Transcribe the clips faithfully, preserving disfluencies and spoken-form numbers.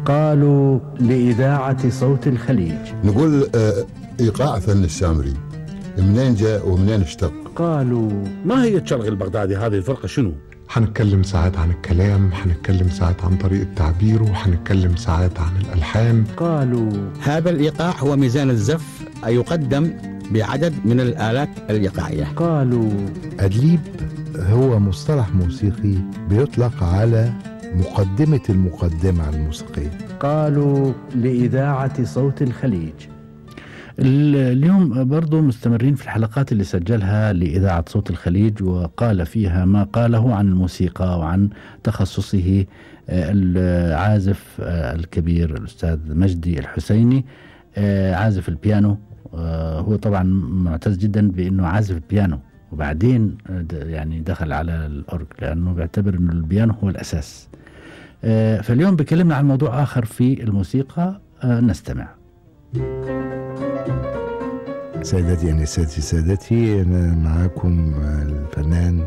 قالوا لإذاعة صوت الخليج. نقول آه إيقاع فن السامري منين جاء ومنين اشتق؟ قالوا ما هي الشرق البغدادي هذه الفرقة شنو؟ حنتكلم ساعات عن الكلام، حنتكلم ساعات عن طريقة تعبيره، وحنتكلم ساعات عن الألحان. قالوا هذا الإيقاع هو ميزان الزف يقدم بعدد من الآلات الإيقاعية. قالوا أدليب هو مصطلح موسيقي بيطلق على مقدمة المقدمة الموسيقية. قالوا لإذاعة صوت الخليج. اليوم برضو مستمرين في الحلقات اللي سجلها لإذاعة صوت الخليج، وقال فيها ما قاله عن الموسيقى وعن تخصصه العازف الكبير الأستاذ مجدي الحسيني، عازف البيانو. هو طبعا معتز جدا بأنه عازف البيانو، وبعدين يعني دخل على الأورج لأنه بيعتبر أنه البيانو هو الأساس. فاليوم بكلمنا عن موضوع آخر في الموسيقى، نستمع. سيداتي أنساتي سادتي، أنا معاكم الفنان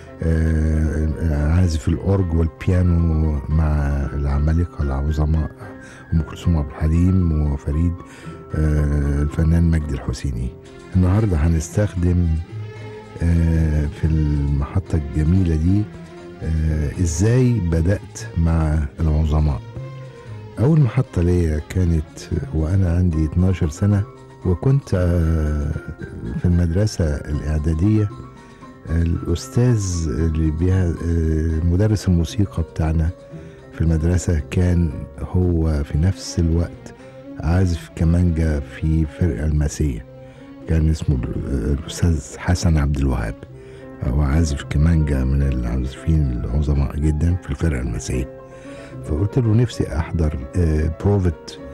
عازف الأورج والبيانو مع العمالقة العظماء أم كلثوم عبد الحليم وفريد، الفنان مجدي الحسيني. النهاردة هنستخدم في المحطة الجميلة دي إزاي بدأت مع العظماء. أول محطة ليا كانت وأنا عندي اتناشر سنة، وكنت في المدرسة الإعدادية. الأستاذ اللي بيها مدرس الموسيقى بتاعنا في المدرسة كان هو في نفس الوقت عازف كمانجا في فرقة الماسية، كان اسمه الأستاذ حسن عبد الوهاب، هو عازف كمانجا من العازفين العظماء جدا في الفرقة الماسية. فقلت له نفسي أحضر بروفة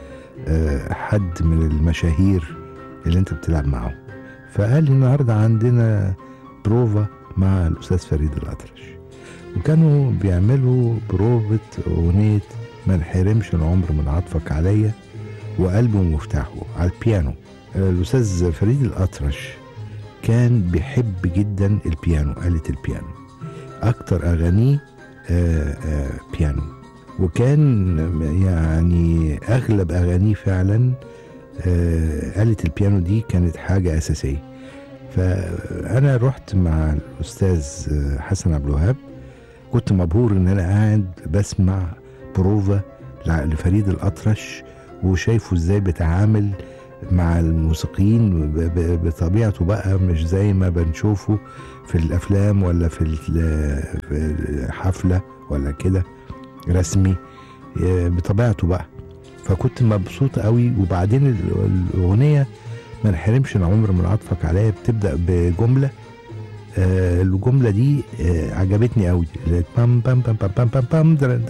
حد من المشاهير اللي انت بتلعب معه. فقال لي النهارده عندنا بروفا مع الأستاذ فريد الأطرش، وكانوا بيعملوا بروفة أغنية ما نحرمش العمر من عطفك عليا وقلبه مفتاحه على البيانو. الأستاذ فريد الأطرش كان بيحب جدا البيانو، آلة البيانو، أكتر أغانيه آآ آآ بيانو، وكان يعني أغلب أغانيه فعلا آلة البيانو دي كانت حاجة أساسية. فأنا رحت مع الأستاذ حسن عبد الوهاب، كنت مبهور إن أنا قاعد بسمع بروفا لفريد الأطرش وشايفه إزاي بيتعامل مع الموسيقيين بطبيعته بقى، مش زي ما بنشوفه في الأفلام ولا في الحفلة ولا كده رسمي، بطبيعته بقى. فكنت مبسوط قوي. وبعدين الأغنية ما نحرمش العمر من عطفك عليا بتبدأ بجملة، آه الجملة دي آه عجبتني قوي، بام بام بام بام بام بام بام.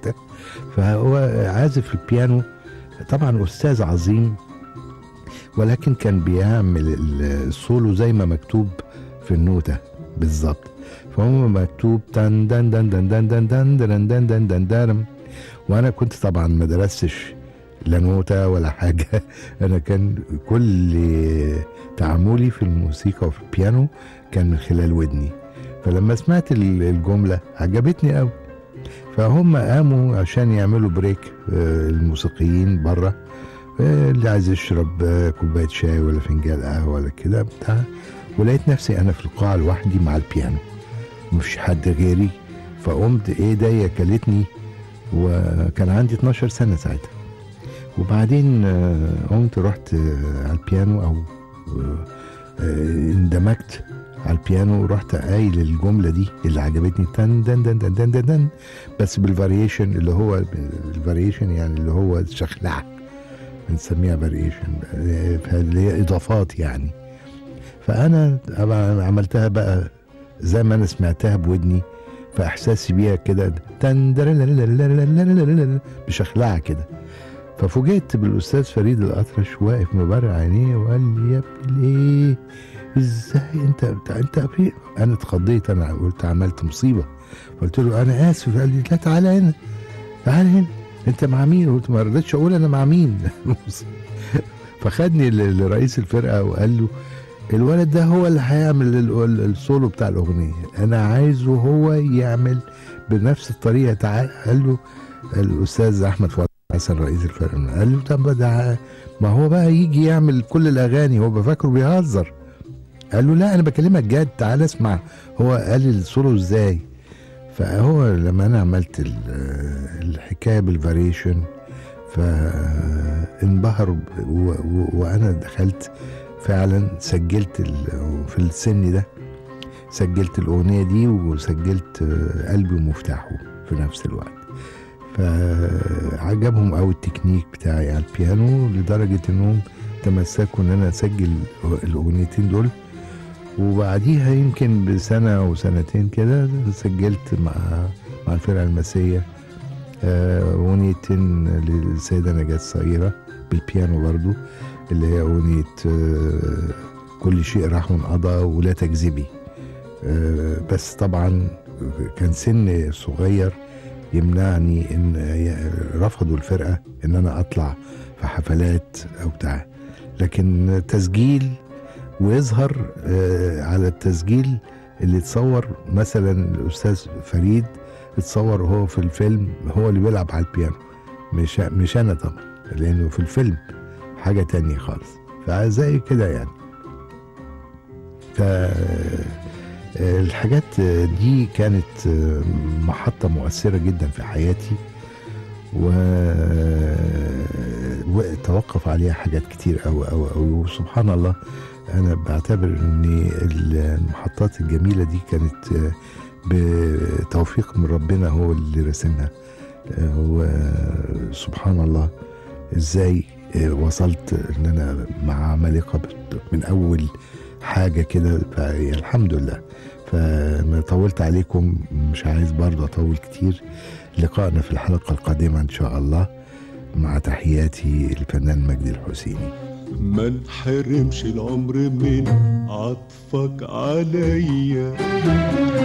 فهو عازف البيانو طبعا أستاذ عظيم، ولكن كان بيعمل السولو زي ما مكتوب في النوتة بالظبط. فهو مكتوب دن دن دن دن دن دن دن دن دن دن دن دن. وانا كنت طبعا ما درستش لا نوتة ولا حاجة، انا كان كل تعاملي في الموسيقى وفي البيانو كان من خلال ودني. فلما سمعت الجملة عجبتني قوي، فهم قاموا عشان يعملوا بريك الموسيقيين بره، اللي عايز يشرب كوباية شاي ولا فنجان قهوة ولا كده بتاع، ولقيت نفسي انا في القاعة لوحدي مع البيانو، مش حد غيري. فقمت ايه ده يكلتني، وكان عندي اتناشر سنة ساعتها. وبعدين قمت رحت على البيانو، او اندمجت على البيانو ورحت قايل الجملة دي اللي عجبتني، تن دن دن دن دن دن دن، بس بالفاريشن اللي هو الفاريشن يعني اللي هو الشخلعة بنسميها فاريشن، اللي هي اضافات يعني. فانا طبعا عملتها بقى زي ما انا سمعتها بودني، فاحساسي بيها كده بشخلعة كده. ففوجئت بالاستاذ فريد الأطرش واقف مبرع عينيه وقال لي يا ابني ايه ازاي انت انت في. انا اتخضيت، انا قلت عملت مصيبه. قلت له انا اسف. قال لي لا تعالى هنا تعالى هنا، انت مع مين؟ قلت ما رضيتش اقول انا مع مين. فخدني لرئيس الفرقه وقال له الولد ده هو اللي هيعمل السولو بتاع الاغنيه، انا عايزه هو يعمل بنفس الطريقه. تعال. قال له الاستاذ احمد فؤاد حسن رئيس الفرقة. قال له طب ده ما هو بقى يجي يعمل كل الاغاني، هو بفكره بيهزر. قال له لا انا بكلمك جد، تعال اسمع هو قال السولو ازاي. فهو لما انا عملت الحكايه بالفاريشن فانبهر، وانا دخلت فعلا سجلت في السن ده، سجلت الاغنيه دي وسجلت قلبي ومفتاحه في نفس الوقت. فعجبهم قوي التكنيك بتاعي على البيانو لدرجه انهم تمسكوا ان انا اسجل الاغنيتين دول. وبعديها يمكن بسنه وسنتين كده سجلت مع مع الفرقه المسيه اغنيتين للسيده نجاة صغيره بالبيانو برضو، اللي هي اغنيه كل شيء راح وانقضى ولا تكذبي. بس طبعا كان سن صغير يمنعني، ان رفضوا الفرقه ان انا اطلع في حفلات او بتاع، لكن تسجيل ويظهر على التسجيل اللي اتصور مثلا الاستاذ فريد اتصور هو في الفيلم هو اللي بيلعب على البيانو، مش مش انا طبعا، لانه في الفيلم حاجه تانية خالص. فزي كده يعني. ف الحاجات دي كانت محطة مؤثرة جدا في حياتي، وتوقف عليها حاجات كتير أوي أوي أوي. وسبحان الله أنا بعتبر أن المحطات الجميلة دي كانت بتوفيق من ربنا، هو اللي رسمها. وسبحان الله إزاي وصلت أن أنا مع ملكة من أول حاجة كده، فالحمد لله. فما طولت عليكم، مش عايز برضه أطول كتير. لقائنا في الحلقة القادمة إن شاء الله، مع تحياتي الفنان مجدي الحسيني. ما نحرمش العمر من عطفك عليا.